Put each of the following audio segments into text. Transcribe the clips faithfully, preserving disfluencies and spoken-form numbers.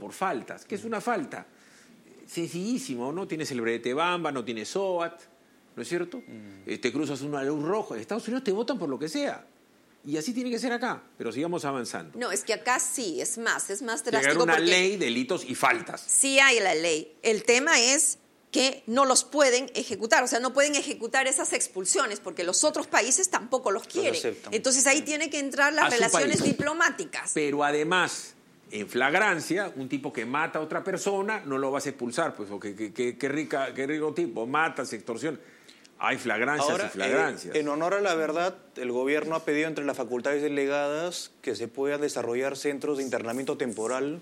por faltas. ¿Qué es una falta? Sencillísimo, ¿no? Tienes el brete bamba, no tienes SOAT, ¿no es cierto? Mm. Eh, te cruzas una luz roja. En Estados Unidos te votan por lo que sea. Y así tiene que ser acá, pero sigamos avanzando. No, es que acá sí, es más, es más drástico. Llegar una porque ley, delitos y faltas. Sí hay la ley. El tema es que no los pueden ejecutar, o sea, no pueden ejecutar esas expulsiones porque los otros países tampoco los quieren. Los Entonces ahí tiene que entrar las relaciones diplomáticas. Pero además, en flagrancia, un tipo que mata a otra persona no lo vas a expulsar, pues, o que, que, que, que rica, qué rico tipo, mata, se extorsiona. Hay flagrancias Ahora, y flagrancias. Eh, en honor a la verdad, el gobierno ha pedido entre las facultades delegadas que se puedan desarrollar centros de internamiento temporal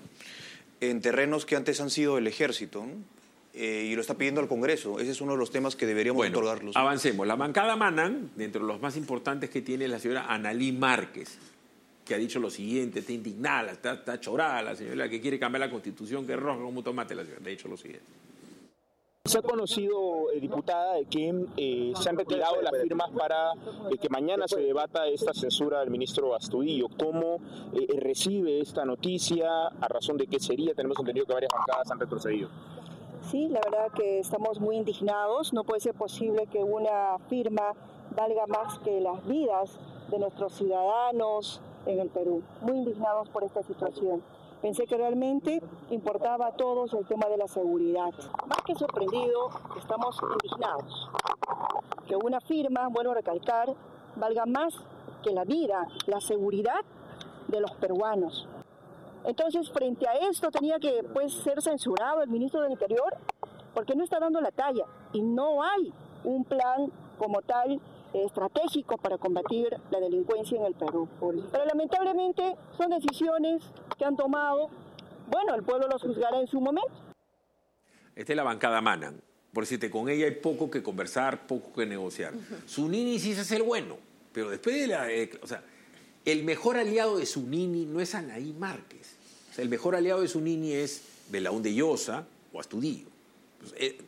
en terrenos que antes han sido el ejército, ¿no? Eh, y lo está pidiendo al Congreso. Ese es uno de los temas que deberíamos bueno, otorgarlos. Avancemos. La bancada Manan, dentro de los más importantes que tiene la señora Analí Márquez, que ha dicho lo siguiente, está indignada, está, está chorada la señora que quiere cambiar la Constitución, que es roja como tomate la señora. Ha dicho lo siguiente. Se ha conocido, eh, diputada, de que eh, se han retirado las firmas para eh, que mañana se debata esta censura del ministro Astudillo. ¿Cómo eh, recibe esta noticia? ¿A razón de qué sería? Tenemos entendido que varias bancadas han retrocedido. Sí, la verdad que estamos muy indignados. No puede ser posible que una firma valga más que las vidas de nuestros ciudadanos en el Perú. Muy indignados por esta situación. Pensé que realmente importaba a todos el tema de la seguridad. Más que sorprendido, estamos indignados. Que una firma, bueno recalcar, valga más que la vida, la seguridad de los peruanos. Entonces, frente a esto tenía que pues, ser censurado el ministro del Interior porque no está dando la talla y no hay un plan como tal estratégico para combatir la delincuencia en el Perú. Pero lamentablemente son decisiones que han tomado, bueno, el pueblo los juzgará en su momento. Esta es la bancada Manan. Por decirte, con ella hay poco que conversar, poco que negociar. Uh-huh. Zunini sí se hace el bueno, pero después de la... Eh, o sea, el mejor aliado de Zunini no es Anaí Márquez. O sea, el mejor aliado de Zunini es Belaúnde Llosa o Astudillo. Pues, eh,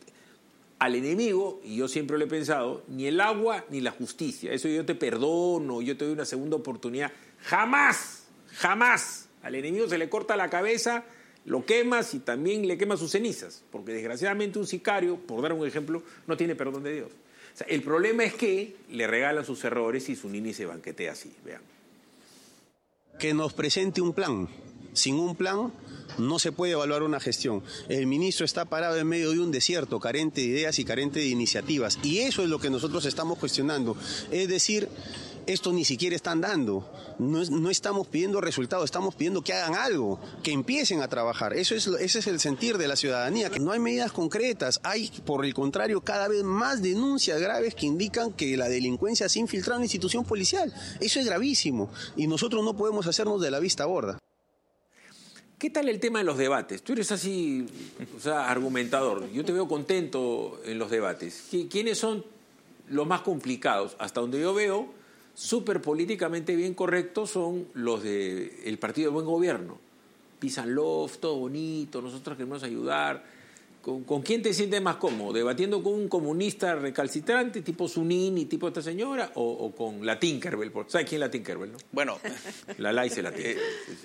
al enemigo, y yo siempre lo he pensado, ni el agua ni la justicia. Eso yo te perdono, yo te doy una segunda oportunidad. Jamás, jamás. Al enemigo se le corta la cabeza, lo quemas y también le quemas sus cenizas. Porque desgraciadamente un sicario, por dar un ejemplo, no tiene perdón de Dios. O sea, el problema es que le regalan sus errores y Zunini se banquetea así. Vean. Que nos presente un plan. Sin un plan no se puede evaluar una gestión. El ministro está parado en medio de un desierto, carente de ideas y carente de iniciativas. Y eso es lo que nosotros estamos cuestionando. Es decir, esto ni siquiera están dando. No, no estamos pidiendo resultados, estamos pidiendo que hagan algo, que empiecen a trabajar. Eso es, ese es el sentir de la ciudadanía. No hay medidas concretas, hay, por el contrario, cada vez más denuncias graves que indican que la delincuencia se ha infiltrado en la institución policial. Eso es gravísimo y nosotros no podemos hacernos de la vista gorda. ¿Qué tal el tema de los debates? Tú eres así, o sea, argumentador. Yo te veo contento en los debates. ¿Quiénes son los más complicados? Hasta donde yo veo, súper políticamente bien correctos son los del Partido de Buen Gobierno. Peace and Love, todo bonito, nosotros queremos ayudar. ¿Con, ¿Con quién te sientes más cómodo? ¿Debatiendo con un comunista recalcitrante, tipo Zunini, tipo esta señora, o, o con la Tinkerbell? ¿Sabes quién es la Tinkerbell, no? Bueno. La Laice la Tinkerbell.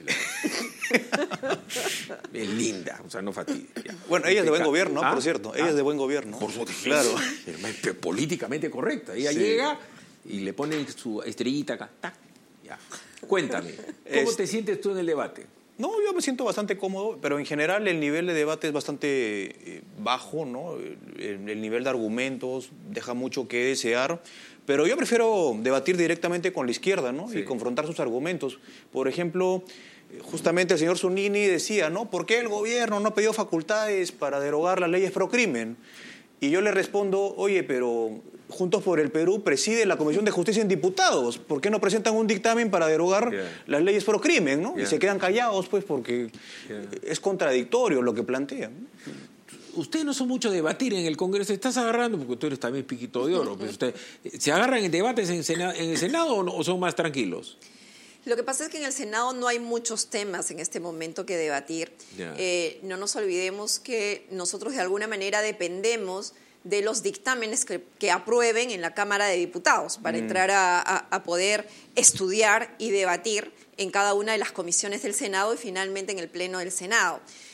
Es linda, o sea, no fastidia. Bueno, ella es de buen gobierno, ¿Ah? por cierto. Ella ah, es de buen gobierno. Por supuesto, claro. Es políticamente correcta. Ella sí. llega y le pone su estrellita acá. ¡Tac! Ya. Cuéntame, ¿cómo es... te sientes tú en el debate? No, yo me siento bastante cómodo, pero en general el nivel de debate es bastante eh, bajo, ¿no? El, el nivel de argumentos deja mucho que desear, pero yo prefiero debatir directamente con la izquierda, ¿no? Sí. Y confrontar sus argumentos. Por ejemplo, justamente el señor Zunini decía, ¿no? ¿Por qué el gobierno no ha pedido facultades para derogar las leyes pro crimen? Y yo le respondo, oye, pero Juntos por el Perú preside la Comisión de Justicia en Diputados. ¿Por qué no presentan un dictamen para derogar yeah. las leyes pro crimen, ¿no? Yeah. Y se quedan callados, pues, porque yeah. es contradictorio lo que plantean. Ustedes no son mucho de debatir en el Congreso. ¿Estás agarrando? Porque tú eres también piquito de oro. Pues usted, ¿se agarran en debates en, Sena, en el Senado o, no, o son más tranquilos? Lo que pasa es que en el Senado no hay muchos temas en este momento que debatir. Yeah. Eh, no nos olvidemos que nosotros de alguna manera dependemos de los dictámenes que, que aprueben en la Cámara de Diputados para mm. entrar a, a, a poder estudiar y debatir en cada una de las comisiones del Senado y finalmente en el Pleno del Senado.